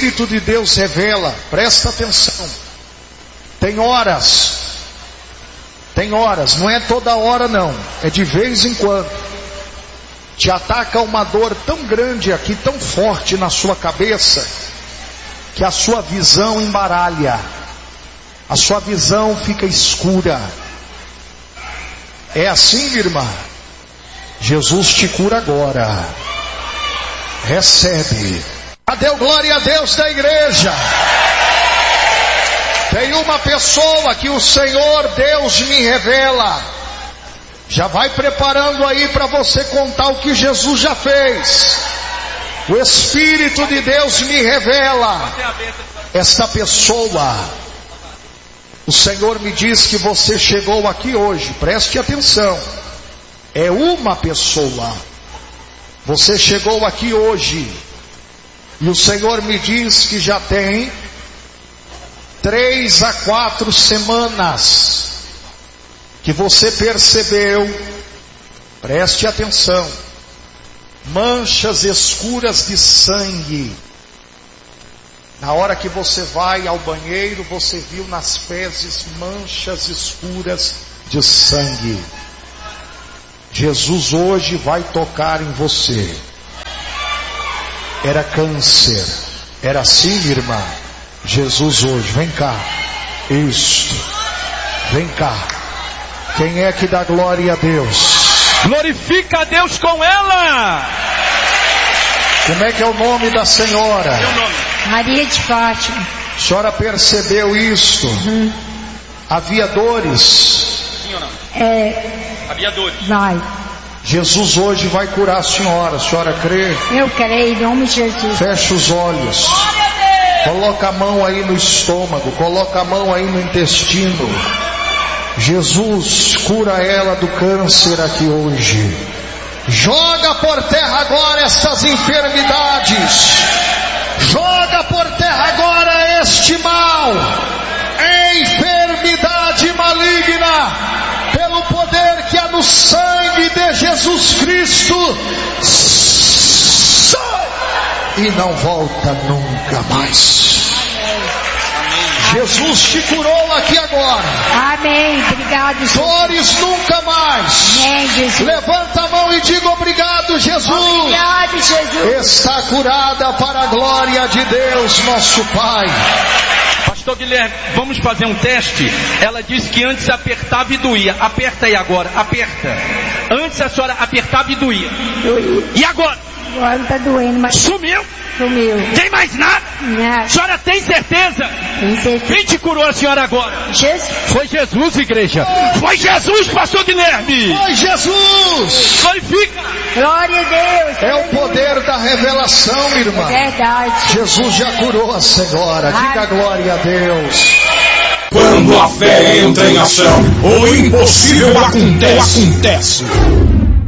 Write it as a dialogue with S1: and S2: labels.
S1: Espírito de Deus revela, presta atenção, tem horas, não é toda hora não, é de vez em quando, te ataca uma dor tão grande aqui, tão forte na sua cabeça, que a sua visão embaralha, a sua visão fica escura. É assim, minha irmã? Jesus te cura agora. Recebe. Cadê o glória a Deus da igreja? Tem uma pessoa que o Senhor Deus me revela. Já vai preparando aí para você contar o que Jesus já fez. O Espírito de Deus me revela. Esta pessoa, o Senhor me diz que você chegou aqui hoje. Preste atenção. É uma pessoa. Você chegou aqui hoje. E o Senhor me diz que já tem 3 a 4 semanas que você percebeu, preste atenção, manchas escuras de sangue. Na hora que você vai ao banheiro, você viu nas fezes manchas escuras de sangue. Jesus hoje vai tocar em você. Era câncer, era assim, irmã? Jesus hoje, vem cá, isso, vem cá. Quem é que dá glória a Deus?
S2: Glorifica a Deus com ela.
S1: Como é que é o nome da senhora?
S3: Maria de Fátima.
S1: A senhora percebeu isto? Havia dores?
S2: Sim ou não? Havia dores.
S3: Vai.
S1: Jesus hoje vai curar a senhora crê?
S3: Eu creio, em nome de Jesus.
S1: Fecha os olhos. Coloca a mão aí no estômago, coloca a mão aí no intestino. Jesus cura ela do câncer aqui hoje. Joga por terra agora estas enfermidades. Joga por terra agora este mal. Enfermidade maligna, pelo poder que há no sangue de Jesus Cristo, e não volta nunca mais. Jesus te curou aqui agora.
S3: Amém. Obrigado, Jesus.
S1: Dores nunca mais.
S3: Amém, Jesus.
S1: Levanta a mão e diga obrigado, Jesus.
S3: Obrigado, Jesus.
S1: Está curada para a glória de Deus, nosso Pai.
S2: Pastor Guilherme, vamos fazer um teste. Ela disse que antes apertava e doía. Aperta aí agora, aperta. Antes a senhora apertava e doía. E agora?
S3: Agora não está doendo, mas...
S2: Sumiu?
S3: Sumiu.
S2: Tem mais nada?
S3: Nada.
S2: A senhora tem certeza?
S3: Tem certeza.
S2: Quem te curou a senhora agora?
S3: Jesus.
S2: Foi Jesus, igreja. Foi Jesus, pastor Guilherme.
S1: Foi Jesus.
S2: Glorifica.
S3: Glória a Deus.
S1: É o poder da revelação, minha irmã.
S3: É verdade.
S1: Jesus já curou a senhora. Diga glória a Deus.
S4: Quando a fé entra em ação, o impossível acontece.